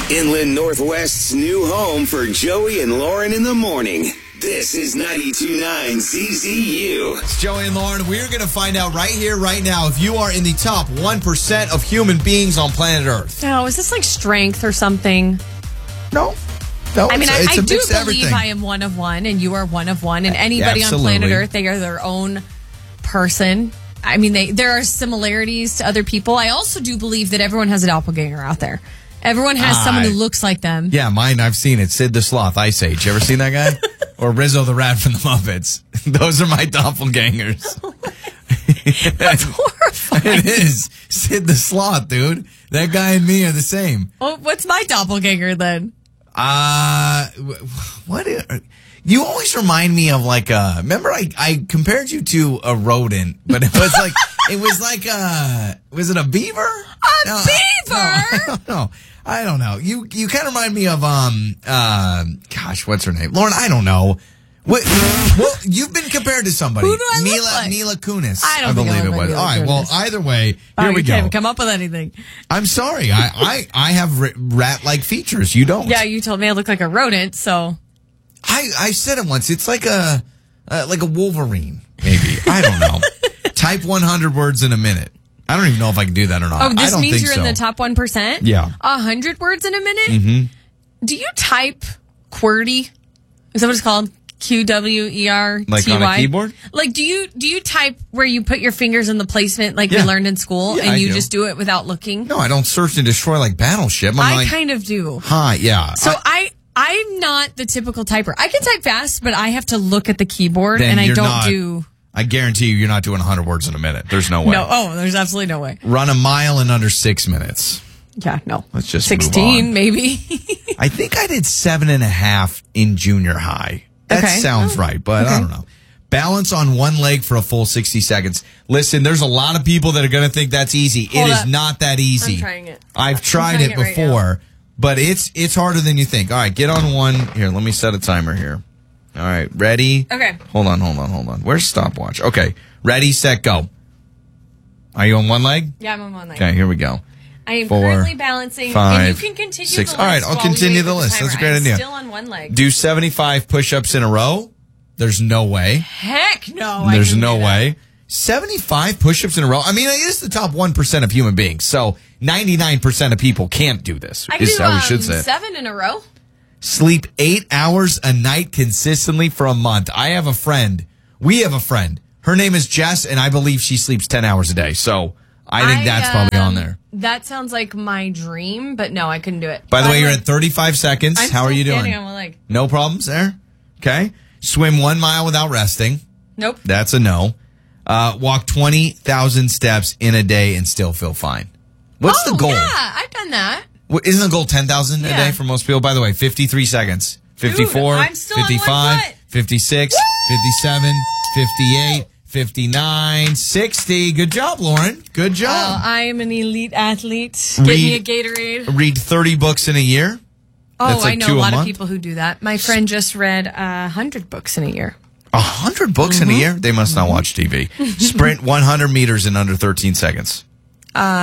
Inland Northwest's new home for Joey and Lauren in the morning. This is 92.9 ZZU. It's Joey and Lauren. We're going to find out right here, right now, if you are in the top 1% of human beings on planet Earth. Oh, is this like strength or something? No. I mean, I do believe everything. I am one of one, and you are one of one, and anybody on planet Earth, they are their own person. I mean, there are similarities to other people. I also do believe that everyone has a doppelganger out there. Everyone has someone who looks like them. Yeah, mine, I've seen it. Sid the Sloth, Ice Age. You ever seen that guy? Or Rizzo the Rat from the Muppets. Those are my doppelgangers. That's horrifying. It is. Sid the Sloth, dude. That guy and me are the same. Well, what's my doppelganger then? What is... You always remind me of like remember I compared you to a rodent, but it was like was it a beaver? Beaver? I don't know. You kind of remind me of gosh, what's her name? Lauren, I don't know. Well, you've been compared to somebody. Who do I look like? Mila Kunis. I believe it was. All right, well, either way, here we you go. can't come up with anything. I'm sorry. I have rat-like features. You don't. Yeah, you told me I look like a rodent, so... I said it once. It's like a Wolverine, maybe. I don't know. Type 100 words in a minute. I don't even know if I can do that or not. Oh, this I don't means think you're in the top 1%? Yeah. 100 words in a minute? Mm-hmm. Do you type QWERTY? Is that what it's called? QWERTY? Like on a keyboard? Like, do you type where you put your fingers in the placement like we learned in school, Yeah, and you do. just do it without looking? No, I don't search and destroy like Battleship. I kind of do. Hi, yeah. So I'm not the typical typer. I can type fast, but I have to look at the keyboard, and I don't do... I guarantee you're not doing 100 words in a minute. There's no way. No, there's absolutely no way. Run a mile in under 6 minutes. Yeah, no. Let's just 16, move on. maybe. I think I did 7.5 in junior high. That sounds right, but I don't know. Balance on one leg for a full 60 seconds. Listen, there's a lot of people that are going to think that's easy. It is not that easy. I'm trying it. I've tried it before, but it's harder than you think. All right, get on one. Here, let me set a timer here. All right, ready? Okay. Hold on. Where's stopwatch? Okay, ready, set, go. Are you on one leg? Yeah, I'm on one leg. Okay, here we go. I am 4, currently balancing, 5, and you can continue 6. the list. All right, I'll continue the list. That's a great idea. I'm still on one leg. Do 75 push-ups in a row? There's no way. Heck no. There's no way. 75 push-ups in a row? I mean, it is the top 1% of human beings, so 99% of people can't do this. I can is do how we should say it. 7 in a row. Sleep 8 hours a night consistently for a month. I have a friend. We have a friend. Her name is Jess, and I believe she sleeps 10 hours a day, so I think that's probably on there. That sounds like my dream, but no, I couldn't do it. By the way, you're at 35 seconds. How are you doing? I'm standing on one leg. No problems there? Okay. Swim 1 mile without resting. Nope. That's a no. Walk 20,000 steps in a day and still feel fine. What's the goal? Yeah, I've done that. Isn't the goal 10,000 a day for most people? By the way, 53 seconds. 54, I'm still on 55, one foot. 56, 57, 58, 59, 60. Good job, Lauren. Good job. I am an elite athlete. Get me a Gatorade. Read 30 books in a year. Oh, That's like I know 2 a lot month. of people who do that. My friend just read 100 books in a year. 100 books in a year? They must not watch TV. Sprint 100 meters in under 13 seconds.